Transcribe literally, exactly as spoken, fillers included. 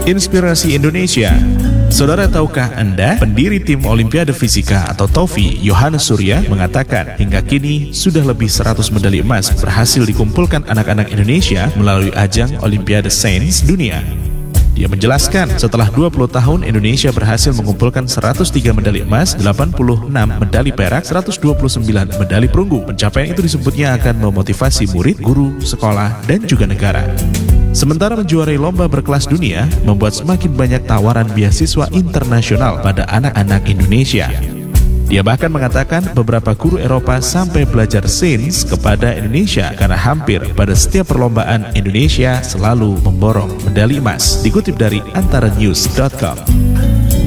Inspirasi Indonesia. Saudara, tahukah Anda, pendiri tim Olimpiade Fisika atau TOFI, Yohanes Surya, mengatakan hingga kini sudah lebih seratus medali emas berhasil dikumpulkan anak-anak Indonesia melalui ajang Olimpiade Sains Dunia. Dia menjelaskan, setelah dua puluh tahun Indonesia berhasil mengumpulkan seratus tiga medali emas, delapan puluh enam medali perak, seratus dua puluh sembilan medali perunggu. Pencapaian itu disebutnya akan memotivasi murid, guru, sekolah, dan juga negara. Sementara menjuarai lomba berkelas dunia membuat semakin banyak tawaran beasiswa internasional pada anak-anak Indonesia. Dia bahkan mengatakan beberapa guru Eropa sampai belajar sains kepada Indonesia karena hampir pada setiap perlombaan Indonesia selalu memborong medali emas. Dikutip dari antara news dot com.